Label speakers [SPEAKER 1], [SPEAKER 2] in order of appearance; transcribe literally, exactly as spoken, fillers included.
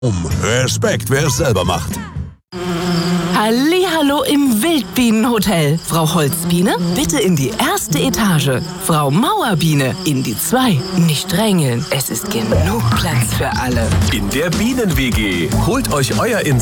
[SPEAKER 1] Um Respekt, wer es selber macht.
[SPEAKER 2] Hallihallo im Wildbienenhotel. Frau Holzbiene, bitte in die erste Etage. Frau Mauerbiene in die zwei. Nicht drängeln, es ist genug Platz für alle.
[SPEAKER 3] In der Bienen-W G. Holt euch euer